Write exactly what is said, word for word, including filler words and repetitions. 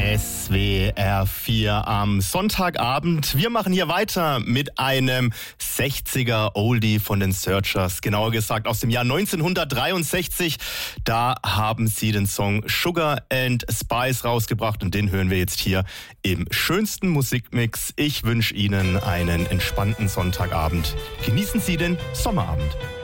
S W R vier am Sonntagabend. Wir machen hier weiter mit einem sechziger Oldie von den Searchers. Genauer gesagt aus dem Jahr neunzehnhundertdreiundsechzig. Da haben sie den Song Sugar and Spice rausgebracht und den hören wir jetzt hier im schönsten Musikmix. Ich wünsche Ihnen einen entspannten Sonntagabend. Genießen Sie den Sommerabend.